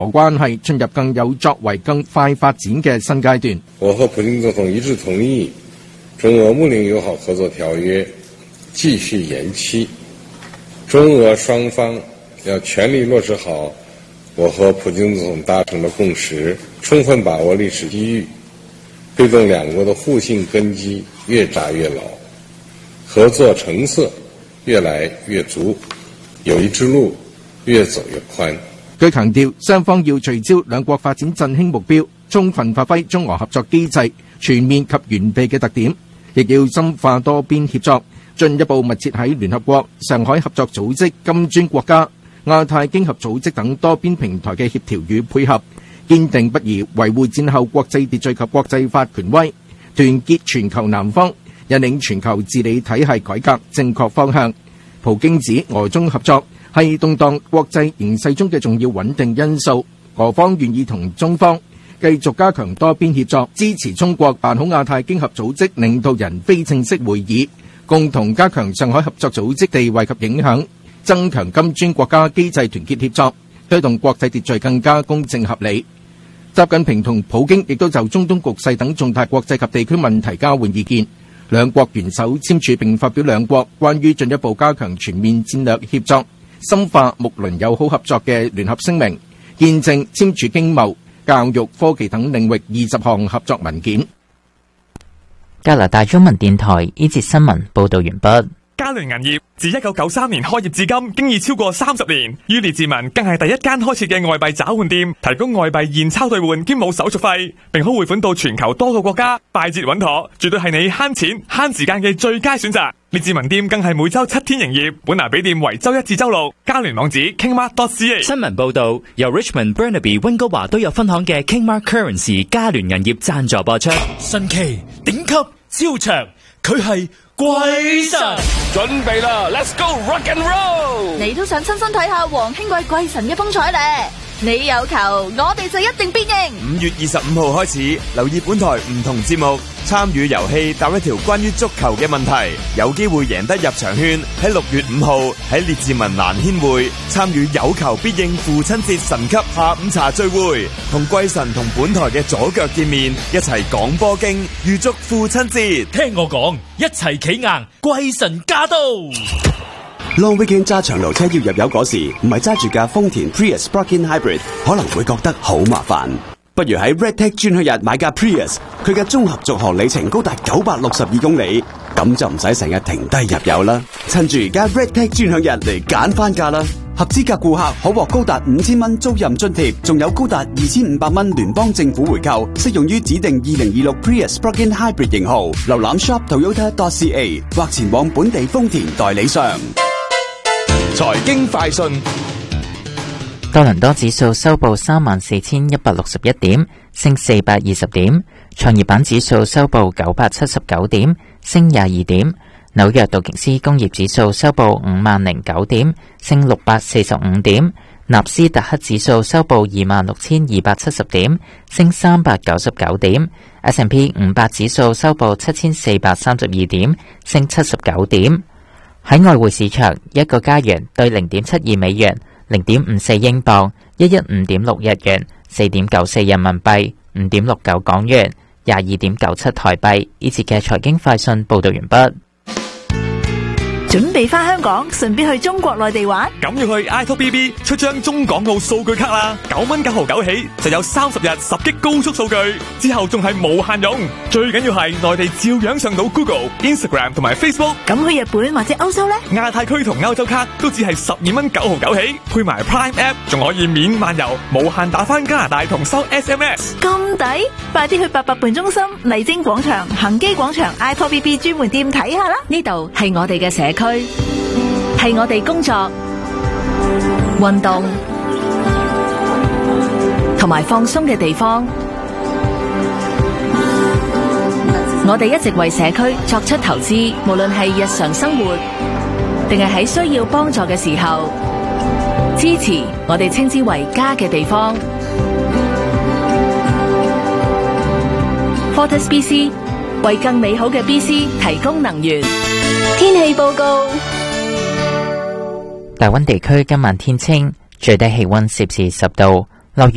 關係進入更有作為、更快發展嘅新階段。 我和普京總統一致同意，中俄睦鄰友好合作條約繼續延期，中俄雙方要全力落實好我和普京總統達成的共識，充分把握歷史機遇，推動兩國的互信根基越紮越牢，合作成色越來越足，友誼之路越走越寬。 佢強調，雙方要聚焦兩國發展振興目標，充分發揮中俄合作機制全面及完備嘅特點，亦要深化多邊協作，進一步密切喺聯合國、上海合作組織、金磚國家、亞太經合組織等多邊平台嘅協調與配合，堅定不移維護戰後國際秩序及國際法權威，團結全球南方，引領全球治理體系改革正確方向。普京指俄中合作係動盪國際形勢中嘅重要穩定因素，俄方願意同中方繼續加強多邊協作，支持中國辦好亞太經合組織領導人非正式會議，共同加強上海合作組織地位及影響，增強金磚國家機制團結協作，推動國際秩序更加公正合理。習近平同普京亦都就中東局勢等重大國際及地區問題交換意見，兩國元首簽署並發表兩國關於進一步加強全面戰略協作、深化睦鄰友好合作嘅聯合聲明，見證簽署經貿、教育、科技等領域20項合作文件。 加拿大中文電台呢節新聞報道完畢。 嘉聯銀業自1993年開業至今，經已超過30年。於列治文更係第一間開設嘅外幣找換店，提供外幣現鈔兌換兼冇手續費，並可匯款到全球多個國家，快捷穩妥，絕對係你慳錢慳時間嘅最佳選擇。列治文店更係每周7天營業，本拿比店為周1至周6。嘉聯網址 kingmark.ca。新聞報道由 Richmond、Burnaby、溫哥華都有分行嘅 Kingmark Currency 嘉聯銀業贊助播出。 神奇頂級超長，佢係鬼神， 準備啦 ，Let's go rock and roll！ 你都想親身睇下皇興貴貴神嘅風采咧？你有球，我哋就一定必應。 5月25號開始，留意本台唔同節目，參與遊戲答一條關於足球嘅問題，有機會贏得入場券。喺6月5號喺列治文蘭軒會參與有球必應父親節神級下午茶聚會，同貴神同本台嘅左腳見面，一齊講波經，預祝父親節。 聽我講，一齊企硬，貴神駕到。 Long weekend 揸長途車要入油嗰時，唔係揸住架豐田 Prius Plug-in Hybrid， 可能會覺得好麻煩。不如喺 Redtech 專享日買架 Prius， 佢嘅綜合續航里程高達962公里，咁就唔使成日停低入油啦。趁住而家 Redtech 專享日嚟揀翻價啦！合資格顧客可獲高達5000蚊租賃津貼，仲有高達2500蚊聯邦政府回購，適用於指定2026 Prius Plug-in Hybrid 型號。瀏覽 shop.toyota.ca 或前往本地豐田代理商。 財經快訊， 多倫多指數收報34,161點，升420點；創業板指數收報979點，升22點；紐約道瓊斯工業指數收報5009點，升645點；納斯達克指數收報26,270點，升399點； S&P 500指數收報7,432點，升79點。喺外匯市場，一個加元對0.72美元、0.54英鎊、115.6日元、4.94人民幣、5.69港元、22.97台幣。呢節嘅財經快訊報道完畢。 準備返香港，順便去中國內地玩？ 咁要去 iTalkBB 出張中港澳數據卡啦，9蚊9毫9起，就有30日10GB高速數據，之後仲係無限用。最緊要係內地照樣上到 Google、Instagram 同埋 Facebook。 咁去日本或者歐洲呢？ 亞太區同歐洲卡都只係12蚊9毫9起，配埋 Prime App 仲可以免漫遊，無限打返加拿大同收 SMS。 咁抵，快啲去88伴中心、麗晶廣場、恒基廣場 iTalkBB 專門店睇下啦！呢度係我哋嘅社區，係我哋工作、運動同埋放鬆嘅地方。我哋一直為社區作出投資，無論係日常生活定係喺需要幫助嘅時候，支持我哋稱之為家嘅地方。Fortis BC 為更美好嘅 BC 提供能源。天氣報告： 大溫地區今晚天晴，最低氣溫攝氏10度，